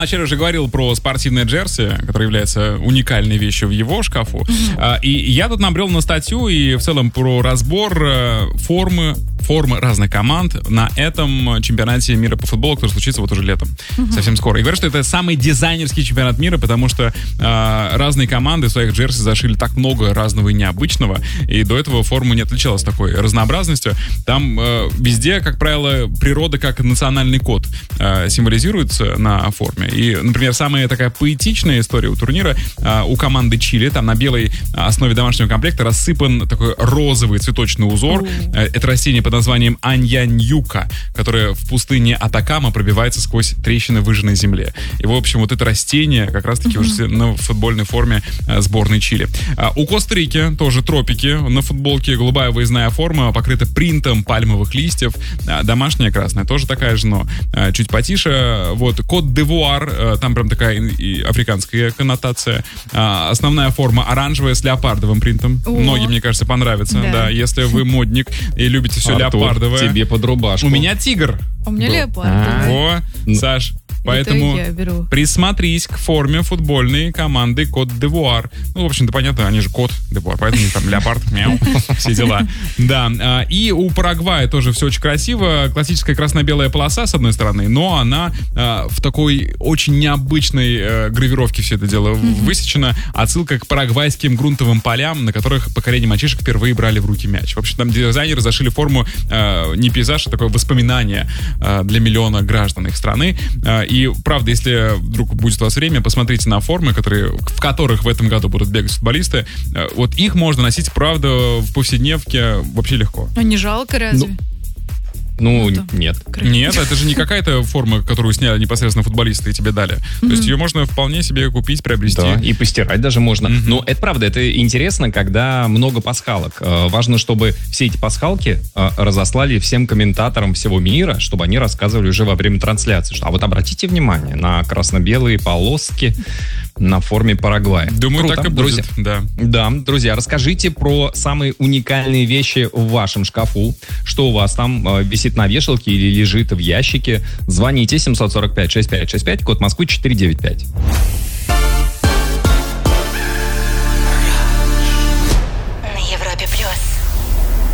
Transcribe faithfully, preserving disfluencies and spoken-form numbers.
Вначале уже говорил про спортивное джерси, которое является уникальной вещью в его шкафу. Mm-hmm. И я тут набрел на статью и в целом про разбор формы, формы разных команд на этом чемпионате мира по футболу, который случится вот уже летом, mm-hmm. совсем скоро. И говорят, что это самый дизайнерский чемпионат мира, потому что э, разные команды в своих джерси зашили так много разного и необычного, и до этого форма не отличалась такой разнообразностью. Там э, везде, как правило, природа как национальный код э, символизируется на форме. И, например, самая такая поэтичная история у турнира э, у команды Чили. Там на белой основе домашнего комплекта рассыпан такой розовый цветочный узор. Mm. Э, это растение под названием аньяньюка, которое в пустыне Атакама пробивается сквозь трещины в выжженной земле. И, в общем, вот это растение как раз-таки mm-hmm. уже на футбольной форме э, сборной Чили. А, у Коста-Рики тоже тропики. На футболке голубая выездная форма покрыта принтом пальмовых листьев. А, домашняя красная тоже такая же, но а, чуть потише. Вот, Кот-д'Ивуар, там прям такая и африканская коннотация. А, основная форма оранжевая с леопардовым принтом. О, многим, мне кажется, понравится. Да. Да, если вы модник и любите все Артур, леопардовое. Тебе под рубашку. У меня тигр. У меня леопардовый. Во, Саш. Поэтому присмотрись к форме футбольной команды Кот-д'Ивуар. Ну, в общем-то, понятно, они же Кот-д'Ивуар, поэтому там леопард, мяу, все дела. Да, и у Парагвая тоже все очень красиво. Классическая красно-белая полоса, с одной стороны, но она в такой очень необычной гравировке все это дело высечено. Отсылка к парагвайским грунтовым полям, на которых поколение мальчишек впервые брали в руки мяч. В общем, там дизайнеры зашили форму не пейзаж, а такое воспоминание для миллиона граждан их страны. И, правда, если вдруг будет у вас время, посмотрите на формы, которые, в которых в этом году будут бегать футболисты. Вот их можно носить, правда, в повседневке вообще легко. А не жалко разве? Ну, Ну, ну нет. Нет, это же не какая-то форма, которую сняли непосредственно футболисты и тебе дали. Mm-hmm. То есть ее можно вполне себе купить, приобрести. Да, и постирать даже можно. Mm-hmm. Но это правда, это интересно, когда много пасхалок. Э, важно, чтобы все эти пасхалки э, разослали всем комментаторам всего мира, чтобы они рассказывали уже во время трансляции. Что, а вот обратите внимание на красно-белые полоски на форме Парагвая. Думаю, круто, так и будет, друзья. Да. Да, друзья, расскажите про самые уникальные вещи в вашем шкафу. Что у вас там э, висит на вешалке или лежит в ящике. Звоните семь сорок пять шестьдесят пять шестьдесят пять, код Москвы четыреста девяносто пять.